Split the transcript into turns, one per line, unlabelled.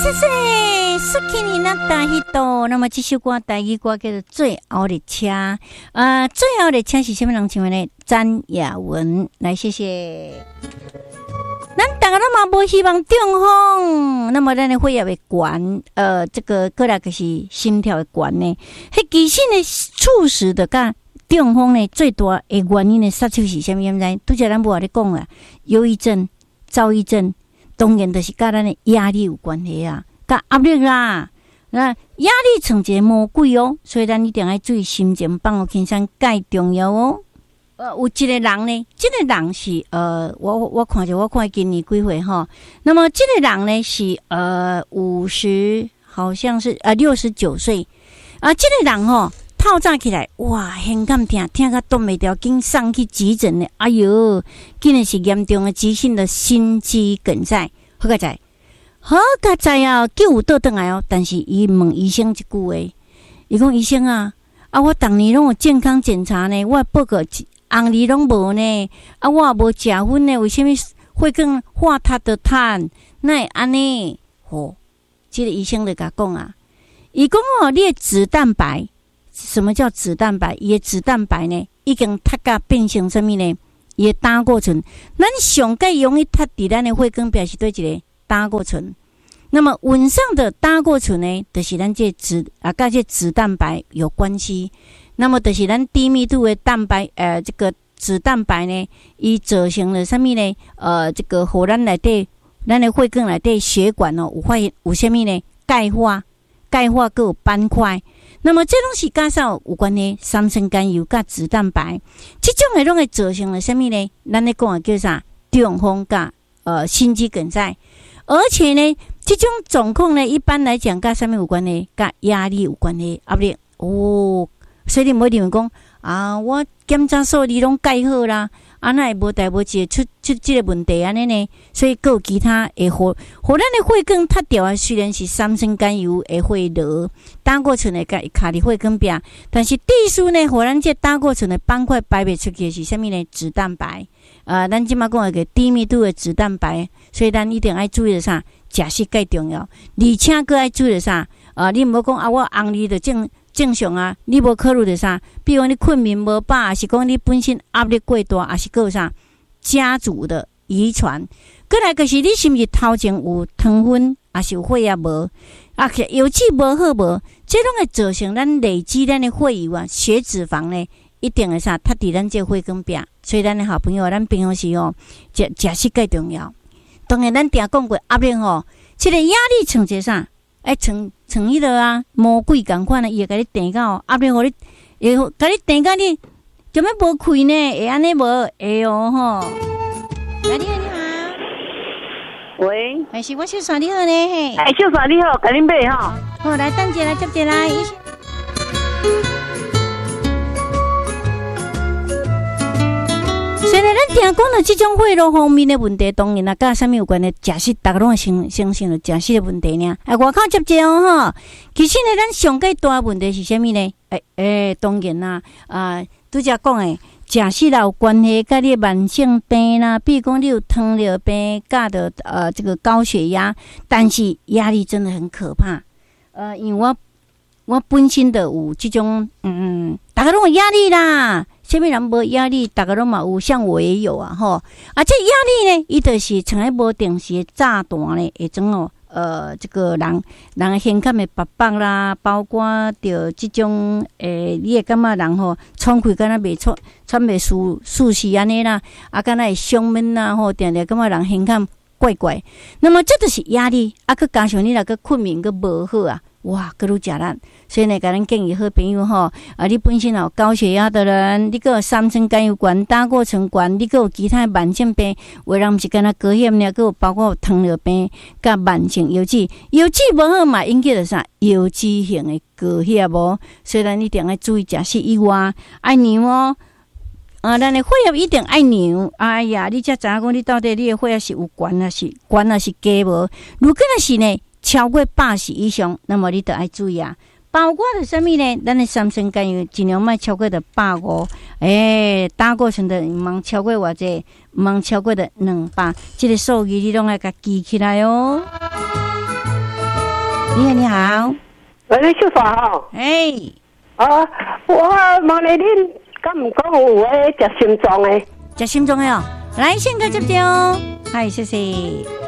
谢谢苏克尼那大希多。那么这首歌台语歌叫做《最后列车》。最后列车是什么人唱的呢？詹雅文。来，谢谢。咱大家都嘛无希望中风，那么咱的血压会悬，这个过来就是心跳会悬呢。迄其实呢，促使的甲中风呢最大的原因的杀手是什么？你知？拄则咱无话咧讲啊，忧郁症、躁郁症，当然就是甲咱的压力有关系啊，甲压力啦。那压力像一个魔鬼哦，所以咱一定要注意心情放好轻松，介重要哦。有一个人呢，这个人是我看着我看今年几岁哈，那么这个人呢是50，好像是69岁啊，这个人吼透早起来，哇，很感听到动袂调，紧送去急诊呢，哎哟，竟然是严重的急性的心肌梗塞，好佳在啊，救有倒转来哦，但是伊问医生一句话，伊讲医生啊，我当年拢有健康检查呢，我报告红利拢无呢，我也无食薰呢，为什么会更化他的碳？那会安尼？这个医生就甲讲啊，伊讲你的脂蛋白，什么叫脂蛋白？伊的脂蛋白呢，已经塌甲变成什么呢？伊的胆固醇，咱上介容易塌伫咱的血管壁是对一个胆固醇。那么晚上的胆固醇呢，就是咱这甲这脂蛋白有关系。那么就是咱低密度的蛋白，这个脂蛋白呢，伊造成了什么呢？这个互咱内底，咱的血管内底血管哦，有什么呢？钙化还有斑块。那么这拢是加上有关的三酸甘油甲脂蛋白，这种的拢会造成了什么呢？咱咧讲的叫啥？中风甲心肌梗塞。而且呢，这种状况呢，一般来讲甲什么有关呢？甲压力有关的压力哦。所以你唔好认为讲啊，我检查数字拢介好啦，那会无代无志出这个问题安尼呢？所以还有其他会互咱的血管塌掉啊。虽然是三酸甘油会会落，胆固醇会卡伫血管壁，但是地数呢，互咱这胆固醇的斑块排袂出去的是什么呢？脂蛋白。咱即马讲个低密度的脂蛋白，所以咱一定要注意的啥？食食介重要，而且佫要注意的啥？你唔好讲我红利就正常啊，你无考虑的啥？比如你困眠无饱，还是讲你本身压力过大，还是有啥家族的遗传？过来就是你是不是头前有糖分，还是有血压无？油脂无好无？这拢会造成咱累积咱的血油啊，血脂肪呢？一定会啥？塌伫咱这血管壁，所以咱的好朋友，咱平常时食食介重要。当然，咱定讲过压力这个压力像一个啥？像迄个啊，魔鬼共款啊，伊会甲你电到压力，互你，会甲你电到你，根本无开呢，会安尼无会哦吼。来，你好，你好。
喂，
是我小嫂你好呢嘿。
小嫂你好，甲恁买吼。
好，来等一下来接一来。现在咱听讲了这种血路方面的问题，当然啦，甲什么有关的？食食，大家拢相信了食食的问题呢。外口接者吼，其实呢，咱上介大问题是什么呢？当然啦，拄则讲的，食食啦有关系，甲你慢性病啦，比如讲你有糖尿病，甲的这个高血压，但是压力真的很可怕。因为我本身的有这种大家拢有压力啦。什么人无压力？大家拢嘛有，像我也有啊，吼！这压力呢，伊就是像迄无定时的炸弹呢，会种这个人的胸腔的白板啦，包括着这种你会感觉人吼喘气敢若袂喘袂舒适安尼啦，敢若会胸闷啦，吼，定定感觉人胸腔怪怪。那么这就是压力，佮加上你若个困眠佮无好啊。哇，搁愈食力，所以呢，甲咱建议好朋友吼，你本身有高血压的人，你搁有三酸甘油高、胆固醇高，你搁有其他慢性病，有人毋是干那高血压，搁有包括有糖尿病、甲慢性油脂无好嘛，引起着啥？油脂性的高血压无，所以咱一定要注意食食以外，爱量哦。咱的血压一定爱量。哎呀，你才知影讲你到底你的血压是有悬还是低无？如果若是呢？超过80以上，那么你就要注意啊。包括的什么呢？咱的三酸甘油尽量卖超过的150，胆固醇的唔茫超过偌济，唔茫超过的200，这个数据你拢要甲记起来哦。 你好，你好，
我咧小华吼，我问你，恁敢唔讲有诶食心脏诶？
食心脏的哦，来先个接掉，嗨，谢谢。